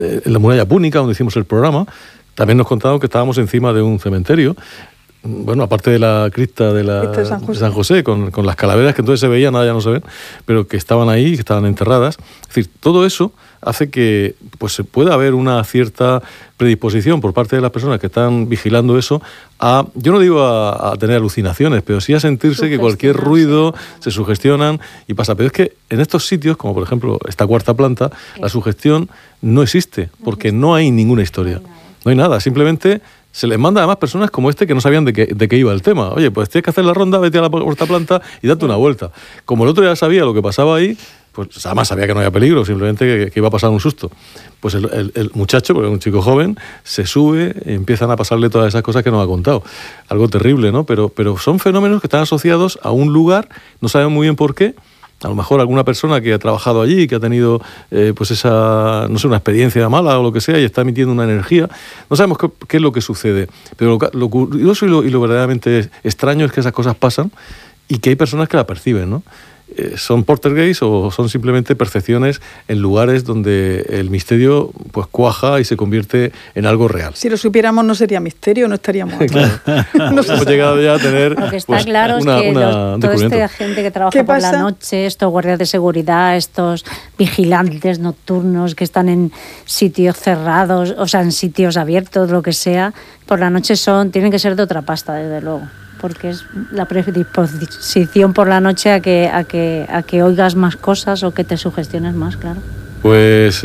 en la muralla púnica, donde hicimos el programa, también nos contaron que estábamos encima de un cementerio. Bueno, aparte de la cripta de San José, con las calaveras que entonces se veían, ahora ya no se ven, pero que estaban ahí, que estaban enterradas. Es decir, todo eso hace que pues se pueda haber una cierta predisposición por parte de las personas que están vigilando eso a, yo no digo a tener alucinaciones, pero sí a sentirse que cualquier ruido se sugestionan y pasa. Pero es que en estos sitios, como por ejemplo esta cuarta planta, la sugestión no existe, porque no hay ninguna historia. No hay nada, simplemente se les manda además personas como este que no sabían de qué iba el tema. Oye, pues tienes que hacer la ronda, vete a la cuarta planta y date una vuelta. Como el otro ya sabía lo que pasaba ahí, pues además sabía que no había peligro, simplemente que iba a pasar un susto. Pues el muchacho, porque es un chico joven, se sube y empiezan a pasarle todas esas cosas que nos ha contado. Algo terrible, ¿no? Pero son fenómenos que están asociados a un lugar, no saben muy bien por qué. A lo mejor alguna persona que ha trabajado allí, que ha tenido pues esa, no sé, una experiencia mala o lo que sea y está emitiendo una energía. No sabemos qué es lo que sucede. Pero lo curioso y lo verdaderamente extraño es que esas cosas pasan y que hay personas que la perciben, ¿no? ¿Son poltergeist o son simplemente percepciones en lugares donde el misterio pues cuaja y se convierte en algo real? Si lo supiéramos no sería misterio, no estaríamos aquí. No hemos llegado ya a tener. Lo que está claro es que toda esta gente que trabaja por la noche, estos guardias de seguridad, estos vigilantes nocturnos que están en sitios cerrados, o sea, en sitios abiertos, lo que sea, por la noche tienen que ser de otra pasta, desde luego. Porque es la predisposición por la noche a que oigas más cosas o que te sugestiones más, claro. Pues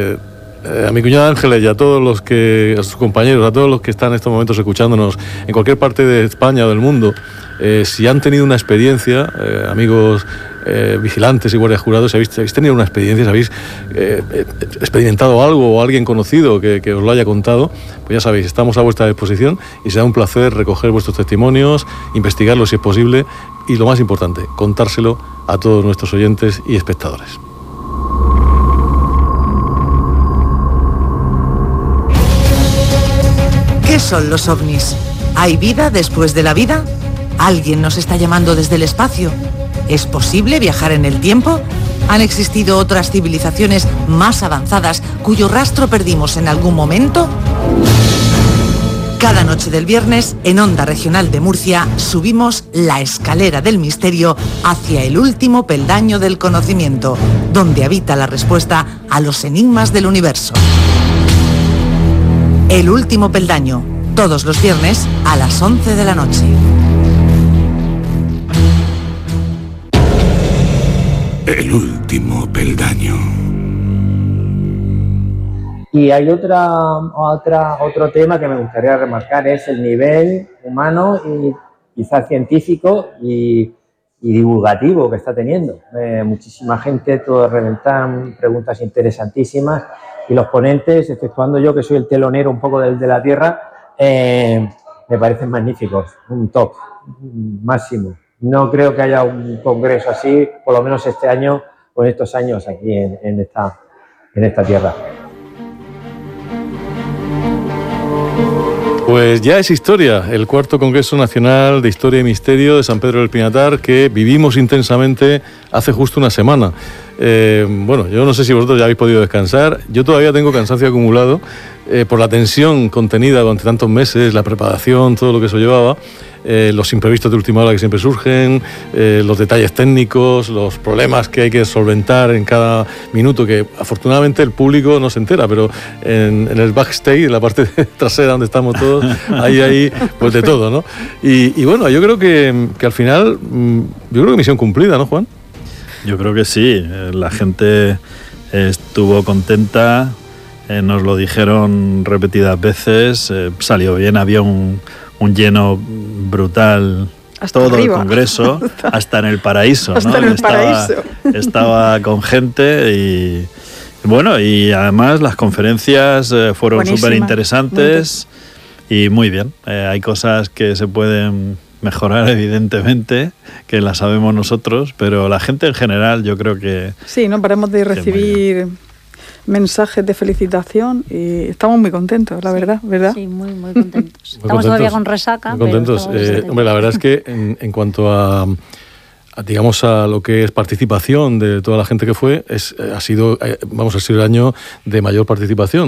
a mi cuñada Ángeles y a sus compañeros, a todos los que están en estos momentos escuchándonos en cualquier parte de España o del mundo, si han tenido una experiencia, amigos vigilantes y guardias jurados, si habéis tenido una experiencia, si habéis experimentado algo o alguien conocido que os lo haya contado, pues ya sabéis, estamos a vuestra disposición y será un placer recoger vuestros testimonios, investigarlos si es posible y, lo más importante, contárselo a todos nuestros oyentes y espectadores. ¿Qué son los ovnis? ¿Hay vida después de la vida? ¿Alguien nos está llamando desde el espacio? ¿Es posible viajar en el tiempo? ¿Han existido otras civilizaciones más avanzadas cuyo rastro perdimos en algún momento? Cada noche del viernes, en Onda Regional de Murcia, subimos la escalera del misterio hacia el último peldaño del conocimiento, donde habita la respuesta a los enigmas del universo. El último peldaño, todos los viernes a las 11 de la noche. El último peldaño. Y hay otro tema que me gustaría remarcar, es el nivel humano y quizás científico y divulgativo que está teniendo. Muchísima gente, todos reventan preguntas interesantísimas y los ponentes, exceptuando yo que soy el telonero un poco de la Tierra, me parecen magníficos, un top máximo. No creo que haya un congreso así, por lo menos este año o en estos años aquí en esta tierra. Pues ya es historia, el cuarto Congreso Nacional de Historia y Misterio de San Pedro del Pinatar, que vivimos intensamente hace justo una semana. Bueno, yo no sé si vosotros ya habéis podido descansar, yo todavía tengo cansancio acumulado por la tensión contenida durante tantos meses, la preparación, todo lo que eso llevaba, los imprevistos de última hora que siempre surgen, los detalles técnicos, los problemas que hay que solventar en cada minuto, que afortunadamente el público no se entera, pero en el backstage, en la parte trasera donde estamos todos, hay pues de todo, ¿no? Y bueno, yo creo que al final, yo creo que misión cumplida, ¿no, Juan? Yo creo que sí, la gente estuvo contenta, nos lo dijeron repetidas veces, salió bien, había un lleno brutal, hasta todo arriba. El Congreso, hasta en el paraíso, ¿no? Hasta en el paraíso. Estaba con gente y bueno, y además las conferencias fueron súper interesantes y muy bien. Hay cosas que se pueden mejorar, evidentemente, que las sabemos nosotros, pero la gente en general yo creo que... Sí, no paramos de recibir mensajes de felicitación y estamos muy contentos, la verdad, ¿verdad? Sí, muy, muy contentos. Estamos todavía con resaca, muy contentos. Pero estamos hombre, la verdad es que en cuanto a digamos, a lo que es participación de toda la gente que fue, ha sido el año de mayor participación.